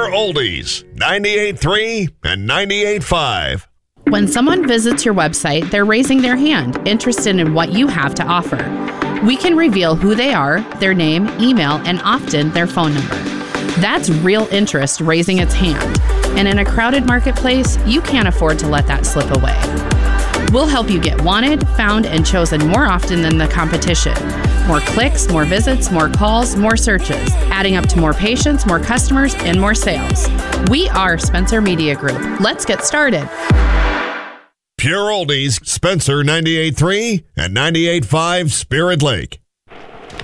Pure Oldies, 98.3 and 98.5. When someone visits your website, they're raising their hand, interested in what you have to offer. We can reveal who they are, their name, email, and often their phone number. That's real interest raising its hand. And in a crowded marketplace, you can't afford to let that slip away. We'll help you get wanted, found, and chosen more often than the competition. More clicks, more visits, more calls, more searches, adding up to more patients, more customers, and more sales. We are Spencer Media Group. Let's get started. Pure Oldies, Spencer 98.3 and 98.5 Spirit Lake.